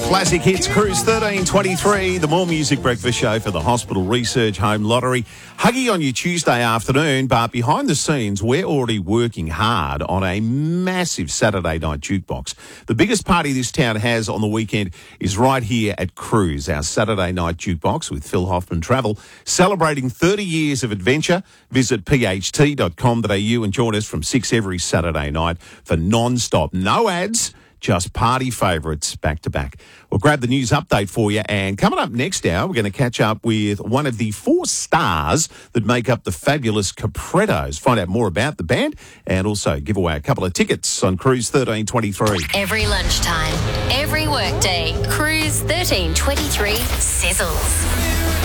Classic Hits Cruise 1323, the More Music Breakfast Show for the Hospital Research Home Lottery. Huggy on your Tuesday afternoon, but behind the scenes, we're already working hard on a massive Saturday night jukebox. The biggest party this town has on the weekend is right here at Cruise, our Saturday night jukebox with Phil Hoffman Travel, celebrating 30 years of adventure. Visit pht.com.au and join us from 6 every Saturday night for non-stop, no ads, just party favourites back to back. We'll grab the news update for you, and coming up next hour, we're going to catch up with one of the 4 stars that make up the fabulous Caprettos. Find out more about the band and also give away a couple of tickets on Cruise 1323. Every lunchtime, every workday, Cruise 1323 sizzles.